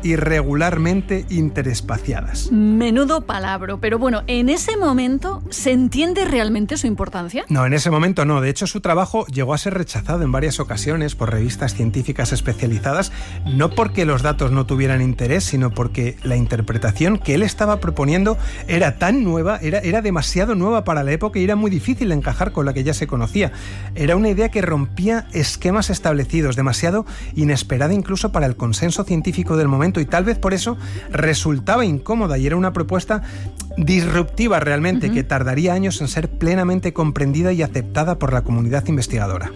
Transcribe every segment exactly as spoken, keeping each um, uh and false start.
irregularmente interespaciadas. Menudo palabro, pero bueno, ¿en ese momento se entiende realmente su importancia? No, en ese momento no. De hecho, su trabajo llegó a ser rechazado en varias ocasiones por revistas científicas especializadas, no porque los datos no tuvieran interés, sino porque la interpretación que él estaba proponiendo era tan nueva, era, era demasiado nueva para la época y era muy difícil de encajar con la que ya se conocía. Era una idea que rompía esquemas establecidos, demasiado inesperada incluso para el consenso científico del momento, y tal vez por eso resultaba incómoda y era una propuesta disruptiva realmente, uh-huh. que tardaría años en ser plenamente comprendida y aceptada por la comunidad investigadora.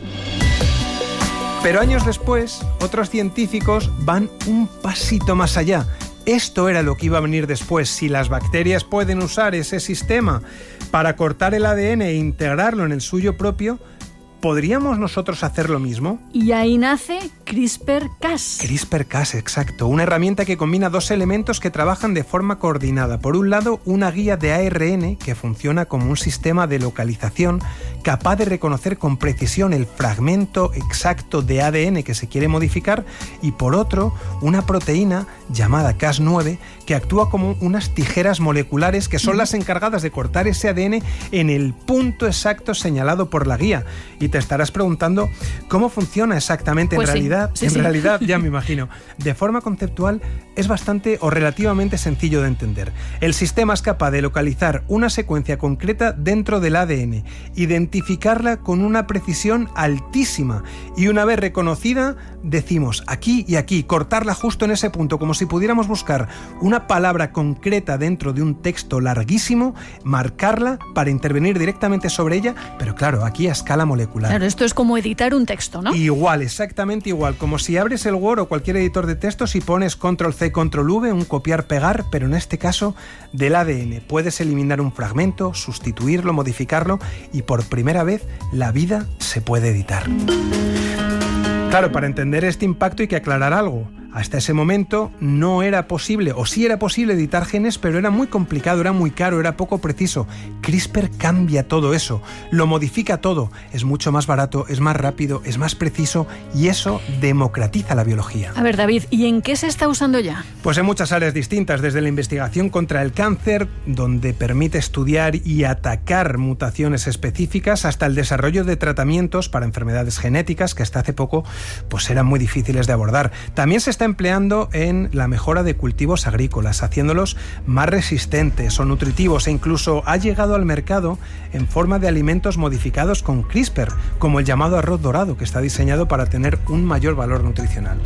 Pero años después, otros científicos van un pasito más allá. Esto era lo que iba a venir después. Si las bacterias pueden usar ese sistema para cortar el A D N e integrarlo en el suyo propio, ¿podríamos nosotros hacer lo mismo? Y ahí nace CRISPR-Cas. CRISPR-Cas, exacto. Una herramienta que combina dos elementos que trabajan de forma coordinada. Por un lado, una guía de A R N que funciona como un sistema de localización capaz de reconocer con precisión el fragmento exacto de A D N que se quiere modificar, y por otro, una proteína llamada Cas nueve que actúa como unas tijeras moleculares que son las encargadas de cortar ese A D N en el punto exacto señalado por la guía. Y te estarás preguntando cómo funciona exactamente. Pues en sí, realidad, sí, en sí. realidad, ya me imagino. De forma conceptual es bastante o relativamente sencillo de entender. El sistema es capaz de localizar una secuencia concreta dentro del A D N, identificarla con una precisión altísima y una vez reconocida decimos aquí y aquí, cortarla justo en ese punto, como si pudiéramos buscar una palabra concreta dentro de un texto larguísimo, marcarla para intervenir directamente sobre ella, pero claro, aquí a escala molecular. Claro, esto es como editar un texto, ¿no? Igual, exactamente igual, como si abres el Word o cualquier editor de textos y pones control ce, control ve, un copiar-pegar, pero en este caso del A D N. Puedes eliminar un fragmento, sustituirlo, modificarlo y por primera vez la vida se puede editar. Claro, para entender este impacto hay que aclarar algo. Hasta ese momento no era posible, o sí era posible editar genes, pero era muy complicado, era muy caro, era poco preciso. CRISPR cambia todo eso, lo modifica todo, es mucho más barato, es más rápido, es más preciso y eso democratiza la biología. A ver, David, ¿y en qué se está usando ya? Pues en muchas áreas distintas, desde la investigación contra el cáncer, donde permite estudiar y atacar mutaciones específicas, hasta el desarrollo de tratamientos para enfermedades genéticas que hasta hace poco pues eran muy difíciles de abordar. También se está empleando en la mejora de cultivos agrícolas, haciéndolos más resistentes o nutritivos, e incluso ha llegado al mercado en forma de alimentos modificados con CRISPR, como el llamado arroz dorado, que está diseñado para tener un mayor valor nutricional.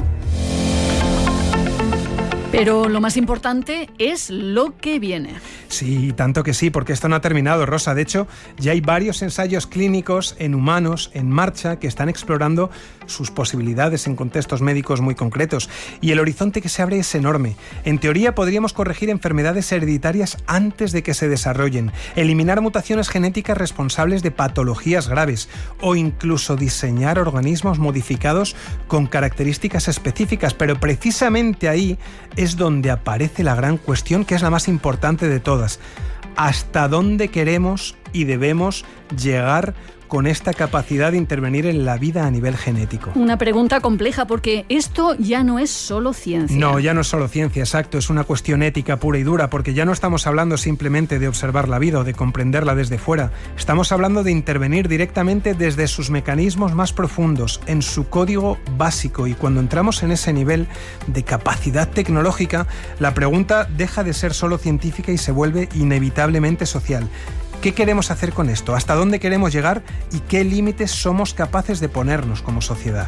Pero lo más importante es lo que viene. Sí, tanto que sí, porque esto no ha terminado, Rosa. De hecho, ya hay varios ensayos clínicos en humanos en marcha que están explorando sus posibilidades en contextos médicos muy concretos. Y el horizonte que se abre es enorme. En teoría, podríamos corregir enfermedades hereditarias antes de que se desarrollen, eliminar mutaciones genéticas responsables de patologías graves o incluso diseñar organismos modificados con características específicas. Pero precisamente ahí es donde aparece la gran cuestión, que es la más importante de todas. ¿Hasta dónde queremos y debemos llegar con esta capacidad de intervenir en la vida a nivel genético? Una pregunta compleja, porque esto ya no es solo ciencia. No, ya no es solo ciencia, exacto. Es una cuestión ética pura y dura, porque ya no estamos hablando simplemente de observar la vida o de comprenderla desde fuera. Estamos hablando de intervenir directamente desde sus mecanismos más profundos, en su código básico. Y cuando entramos en ese nivel de capacidad tecnológica, la pregunta deja de ser solo científica y se vuelve inevitablemente social. ¿Qué queremos hacer con esto? ¿Hasta dónde queremos llegar? ¿Y qué límites somos capaces de ponernos como sociedad?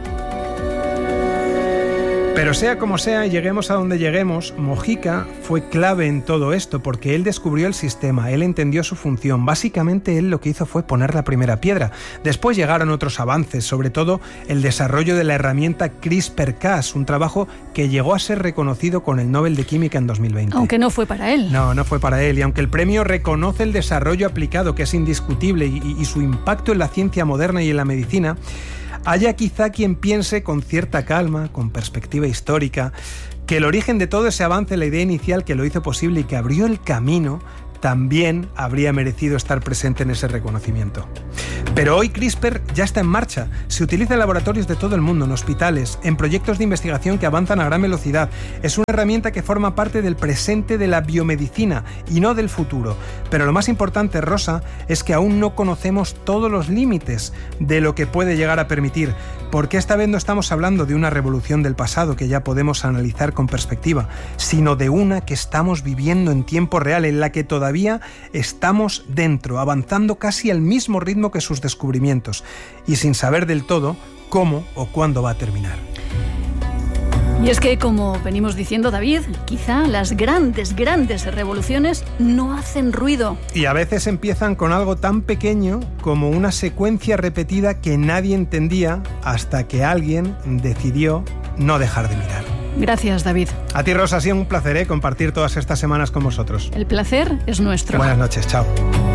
Pero sea como sea, lleguemos a donde lleguemos, Mojica fue clave en todo esto porque él descubrió el sistema, él entendió su función. Básicamente él lo que hizo fue poner la primera piedra. Después llegaron otros avances, sobre todo el desarrollo de la herramienta CRISPR-Cas, un trabajo que llegó a ser reconocido con el Nobel de Química en dos mil veinte. Aunque no fue para él. No, no fue para él. Y aunque el premio reconoce el desarrollo aplicado, que es indiscutible, y, y su impacto en la ciencia moderna y en la medicina, haya quizá quien piense con cierta calma, con perspectiva histórica, que el origen de todo ese avance, la idea inicial que lo hizo posible y que abrió el camino, también habría merecido estar presente en ese reconocimiento. Pero hoy CRISPR ya está en marcha. Se utiliza en laboratorios de todo el mundo, en hospitales, en proyectos de investigación que avanzan a gran velocidad. Es una herramienta que forma parte del presente de la biomedicina y no del futuro. Pero lo más importante, Rosa, es que aún no conocemos todos los límites de lo que puede llegar a permitir, porque esta vez no estamos hablando de una revolución del pasado que ya podemos analizar con perspectiva, sino de una que estamos viviendo en tiempo real, en la que todavía estamos dentro, avanzando casi al mismo ritmo que sus descubrimientos, y sin saber del todo cómo o cuándo va a terminar. Y es que, como venimos diciendo, David, quizá las grandes, grandes revoluciones no hacen ruido. Y a veces empiezan con algo tan pequeño como una secuencia repetida que nadie entendía hasta que alguien decidió no dejar de mirar. Gracias, David. A ti, Rosa, ha sido un placer, ¿eh? compartir todas estas semanas con vosotros. El placer es nuestro. Buenas noches, chao.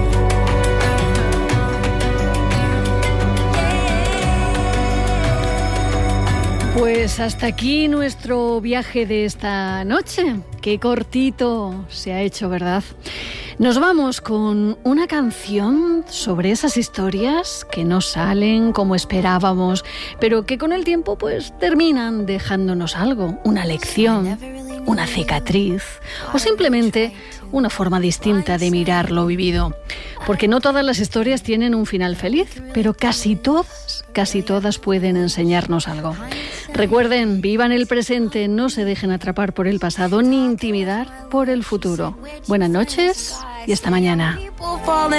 Pues hasta aquí nuestro viaje de esta noche. Qué cortito se ha hecho, ¿verdad? Nos vamos con una canción sobre esas historias que no salen como esperábamos, pero que con el tiempo pues terminan dejándonos algo, una lección, una cicatriz o simplemente una forma distinta de mirar lo vivido. Porque no todas las historias tienen un final feliz, pero casi todas, casi todas pueden enseñarnos algo. Recuerden, vivan el presente, no se dejen atrapar por el pasado ni intimidar por el futuro. Buenas noches y hasta mañana.